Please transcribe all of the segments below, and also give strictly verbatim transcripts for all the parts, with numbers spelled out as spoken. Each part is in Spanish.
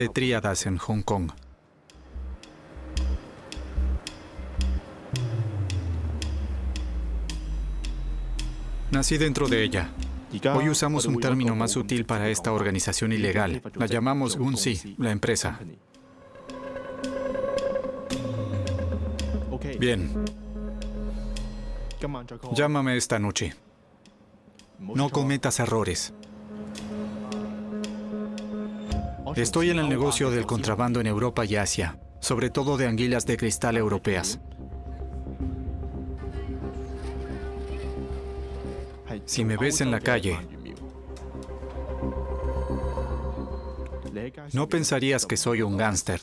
de tríadas en Hong Kong. Nací dentro de ella. Hoy usamos un término más sutil para esta organización ilegal. La llamamos Gunsi, la empresa. Bien. Llámame esta noche. No cometas errores. Estoy en el negocio del contrabando en Europa y Asia, sobre todo de anguilas de cristal europeas. Si me ves en la calle, no pensarías que soy un gángster.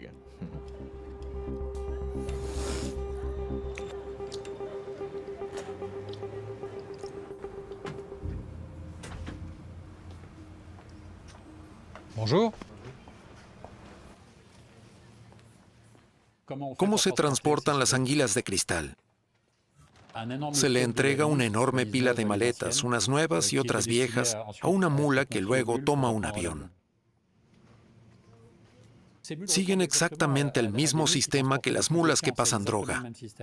Bonjour. ¿Cómo se transportan las anguilas de cristal? Se le entrega una enorme pila de maletas, unas nuevas y otras viejas, a una mula que luego toma un avión. Siguen exactamente el mismo sistema que las mulas que pasan droga.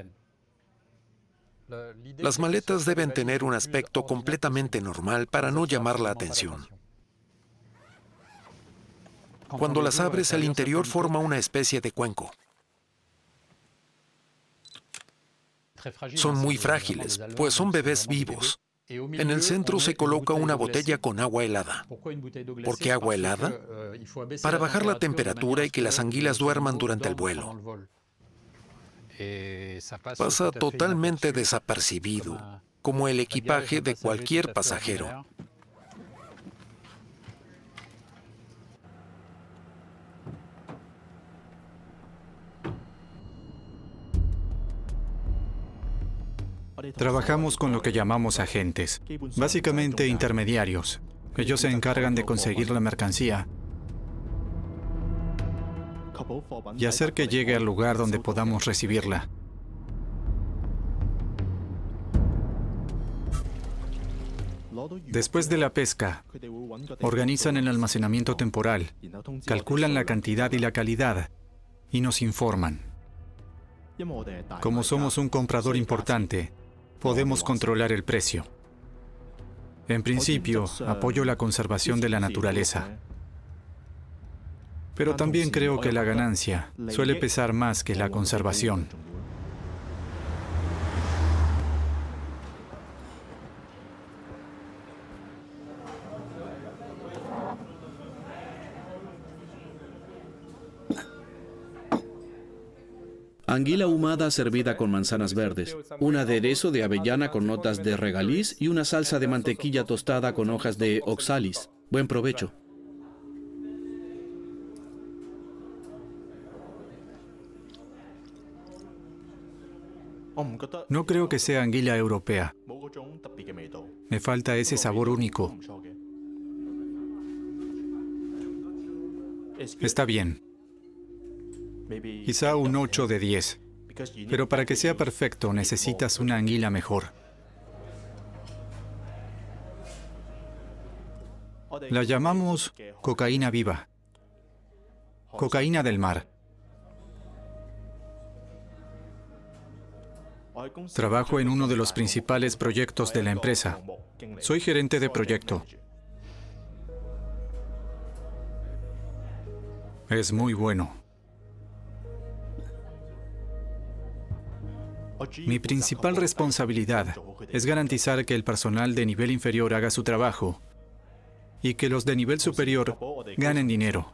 Las maletas deben tener un aspecto completamente normal para no llamar la atención. Cuando las abres, el interior forma una especie de cuenco. Son muy frágiles, pues son bebés vivos. En el centro se coloca una botella con agua helada. ¿Por qué agua helada? Para bajar la temperatura y que las anguilas duerman durante el vuelo. Pasa totalmente desapercibido, como el equipaje de cualquier pasajero. Trabajamos con lo que llamamos agentes, básicamente intermediarios. Ellos se encargan de conseguir la mercancía y hacer que llegue al lugar donde podamos recibirla. Después de la pesca, organizan el almacenamiento temporal, calculan la cantidad y la calidad y nos informan. Como somos un comprador importante, podemos controlar el precio. En principio, apoyo la conservación de la naturaleza. Pero también creo que la ganancia suele pesar más que la conservación. Anguila ahumada servida con manzanas verdes, un aderezo de avellana con notas de regaliz y una salsa de mantequilla tostada con hojas de oxalis. Buen provecho. No creo que sea anguila europea. Me falta ese sabor único. Está bien. Quizá un ocho de diez. Pero para que sea perfecto necesitas una anguila mejor. La llamamos cocaína viva. Cocaína del mar. Trabajo en uno de los principales proyectos de la empresa. Soy gerente de proyecto. Es muy bueno. Mi principal responsabilidad es garantizar que el personal de nivel inferior haga su trabajo y que los de nivel superior ganen dinero.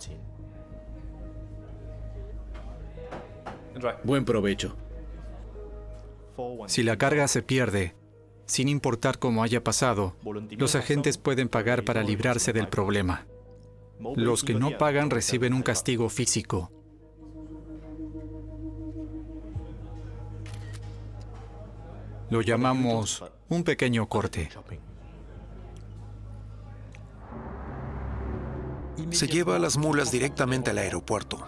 Buen provecho. Si la carga se pierde, sin importar cómo haya pasado, los agentes pueden pagar para librarse del problema. Los que no pagan reciben un castigo físico. Lo llamamos un pequeño corte. Se lleva a las mulas directamente al aeropuerto.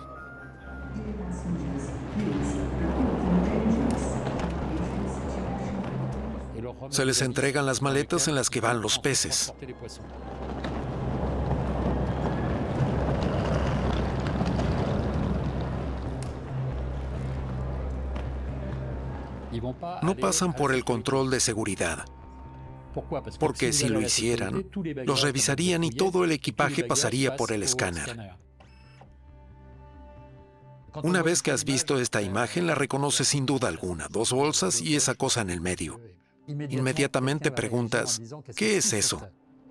Se les entregan las maletas en las que van los peces. No pasan por el control de seguridad, porque si lo hicieran, los revisarían y todo el equipaje pasaría por el escáner. Una vez que has visto esta imagen, la reconoces sin duda alguna. Dos bolsas y esa cosa en el medio. Inmediatamente preguntas, ¿qué es eso?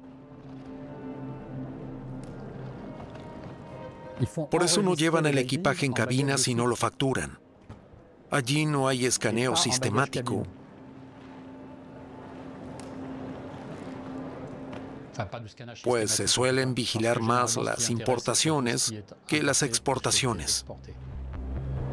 Por eso no llevan el equipaje en cabinas y no lo facturan. Allí no hay escaneo sistemático. Pues se suelen vigilar más las importaciones que las exportaciones.